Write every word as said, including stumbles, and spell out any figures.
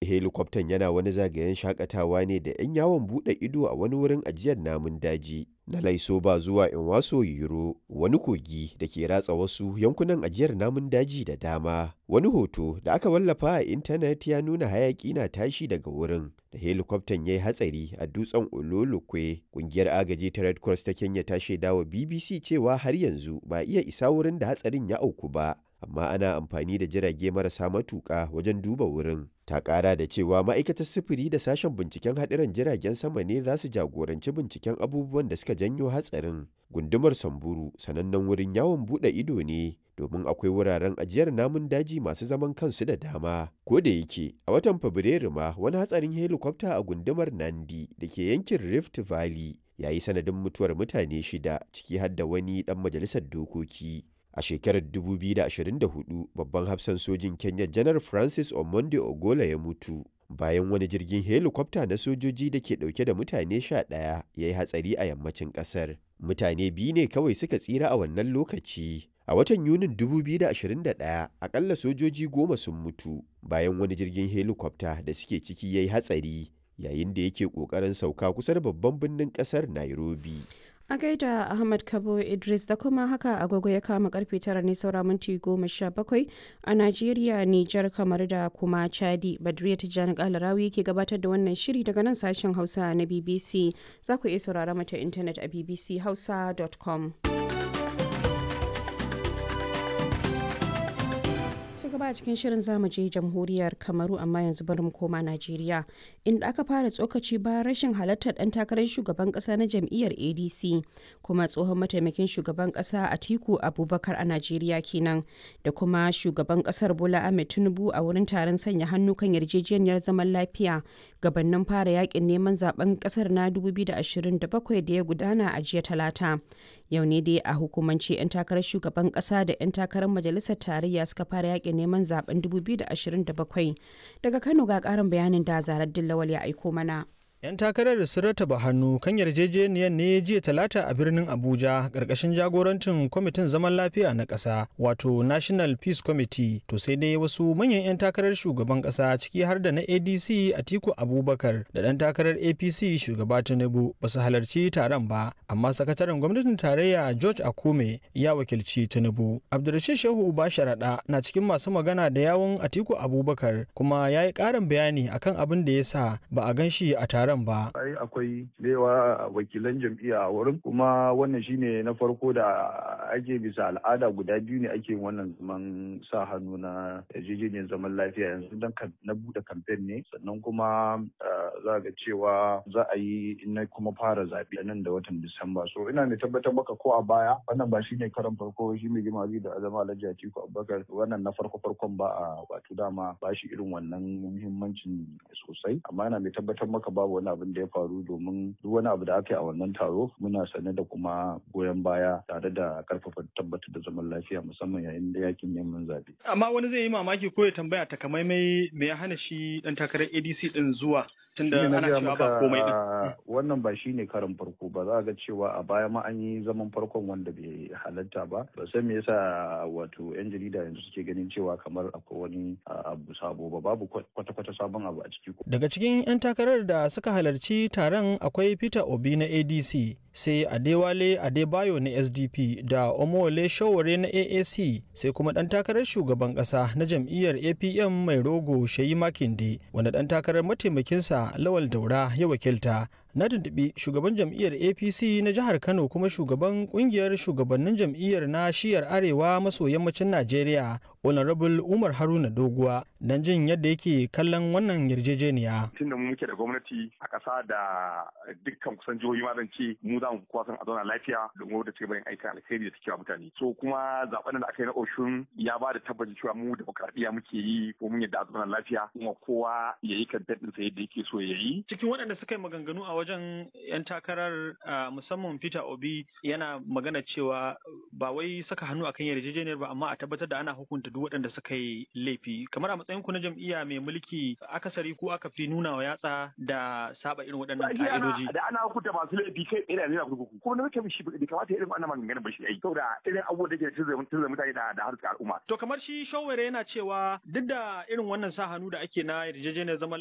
helikwaftan yana wani zagayen shakatawa ne da 'yan yawon buɗe ido a wani wurin ajiyar namun daji na Laisoba zuwa Inwaso Yiro, wani kogi da ke ratsa wasu yankunan ajiyar namun daji da dama. Wani hoto da aka wallafa a intanet ya nuna hayaƙi na tashi daga wurin da helikwaftan ya yi hatsari a dutsen Ololokwe. Ƙungiyar agaji ta Red Cross ta Kenya ta shaidawa B B C cewa har yanzu ba iya isa wurin da hatsarin ya auku ba, amma ana amfani da jirage marasa matuƙa wajen duba wurin. Ta ƙara da cewa ma'aikatar sufuri da sashen binciken haɗuran jiragen sama ne za su jagoranci binciken abubuwan da suka janyo hatsarin. Gundumar Samburu sanannen wurin yawon buɗe ido ne domin akwai wuraren ajiyar namun daji masu zaman kansu da dama. Ko da yake a watan Fabrairu ma wani hatsarin helikwafta a gundumar Nandi da ke yankin Rift Valley ya yi sanadin mutuwar mutane shida ciki har da wani ɗan majalisar dokoki. A shekarar dubu biyu da ashirin da hudu, babban hafsan sojin Kenya Janar Francis Omonde Ogola ya mutu bayan wani jirgin helikwafta na sojoji da ke ɗauke da mutane sha ɗaya ya yi hatsari a yammacin ƙasar. Mutane biyu ne kawai suka tsira a wannan lokaci. A watan Yunin dubu biyu da ashirin da ɗaya, akalla sojoji goma sun mutu bayan wani jirgin helikwafta da suke ciki ya yi hatsari yayin da yake ƙoƙarin sauka kusa da babban birnin ƙasar Nairobi. A gaida Ahmad Kabo Idris da kuma haka agogo ya kama karfe tara ne saura minti goma sha bakwai a Najeriya, Nijar, kamar da kuma Chadi. Badriya Tijjani Kalarawi ke gabatar da wannan shiri daga nan sashen Hausa na B B C. Za ku iya saurara mata intanet a b b c hausa dot com. gaba a cikin shirin zamu je jamhuriyar Kamaru, amma yanzu bari mu koma Najeriya, inda aka fara tsokaci bayan rashin halartar dan takarar shugaban kasa na jam'iyyar A D C kuma tsohon mataimakin shugaban kasa Atiku Abubakar a Najeriya kenan, da kuma shugaban kasar Bola Ahmed Tinubu a wurin taron sanya hannu kan yarjejeniyar zaman lafiya gabanin fara yakin neman zaben kasar na dubu biyu da ashirin da bakwai da ya gudana a jiya Talata. Yau ne dai a hukumance 'yan takarar shugaban kasa da 'yan takarar majalisar tarayya suka fara yakin neman zaben dubu biyu da ashirin da bakwai. Daga Kano ga karin bayanin da Zarar Dillawal ya aiko mana. 'Yan takarar da sun rataba hannu kan yarjejeniyar ne jiya Talata a birnin Abuja ƙarƙashin jagorancin kwamitin zaman lafiya na ƙasa, wato National Peace Committee. To sai dai wasu manyan 'yan takarar shugaban ƙasa ciki har da na A D C Atiku Abubakar da ɗan takarar A P C shugaba Tinubu ba su halarci taron ba, amma sakataren gwamnatin tarayya George Akume ya wakilci Tinubu. Abdulrashid Shehu Uba Sharaɗa na cikin masu magana da yawun Atiku Abubakar, kuma ya yi ƙarin bayani akan abin da ya sa ba a gan shi a taron ba. Ai akwai yawa wakilan jam'iyya a wurin, kuma wannan shine na farko da ake bisa al'ada guda biyu ne ake wannan zaman sa hannu na yarjejeniyar zaman lafiya yanzu dan na bude kamfen ne, sannan kuma za ga cewa za a yi na kuma fara zaɓe nan da watan Disamba. So ina mai tabbatar maka ko a baya wannan ba shine karan farko shi mai girma da azama Alhaji Atiku Abubakar wannan na farko farkon ba a wato dama ba shi irin wannan muhimmancin sosai, amma ina mai tabbatar maka babu wani abin da ya faru, domin duk wani abu da aka yi a wannan taro muna sane da kuma goyon baya tare da karfafa tabbatar da zaman lafiya musamman yayin da yakin neman zaɓe. Amma wani zai yi mamaki ko ya tambaya takamaimai me ya hana shi dan takarar A D C din zuwa, tunda ana cewa ba komai din. Wannan ba shine karin farko ba, za ga cewa a baya ma an yi zaman farkon wanda bai halatta ba. Ba san me yasa wato yan jarida yanzu suke ganin cewa kamar akwai wani abu sabo ba, babu kwata-kwata sabon abu a ciki. Daga cikin yan takarar da suka halarci taron akwai Peter Obi na A D C, sai Adewale Adebayo na S D P da Omowole Sowore na A A C, sai kuma dan takarar shugaban kasa na jam'iyyar A P M mai rogo Sheyi Makinde, wanda dan takarar mataimakinsa Lawal Daura ya wakilta. Na tuntuɓi shugaban jam'iyyar A P C na jihar Kano kuma shugaban kungiyar shugabannin jam'iyyar na shiyar arewa maso yammacin Najeriya, Honorable Umar Haruna Doguwa, don jin yadda yake kallon wannan yarjejeniya. Tunda mu muke da gwamnati a ƙasa da dukkan kusan jihohi ma zan ce mu za mu kowa san a zauna lafiya domin wadda take barin aikin alkhairi da take wa mutane. So kuma zaben da aka yi na Oshun ya ba da tabbacin cewa mu demokradiyya muke yi ko mun yadda a zauna lafiya, kuma kowa ya yi kan daɗin sa yadda yake so ya yi. Cikin waɗanda suka yi maganganu a wajen 'yan takarar musamman Peter Obi yana magana cewa ba wai saka hannu akan yarjejeniyar ba, amma a tabbatar da ana hukunta duk waɗanda suka yi laifi. Kamar a matsayin ku na jam'iyya mai mulki, akasari ko aka fi nuna wa yatsa da saba irin waɗannan ka'idoji. Da ana hukunta masu laifi kai tsaye da zai kurkuku. Kuma na mutum shi bai kamata irin wannan maganganun ba shi ai. Saboda irin abubuwan da ke tunzura mutane da da harkar al'umma. To kamar shi Showere yana cewa duk da irin wannan sa hannu da ake na yarjejeniyar zaman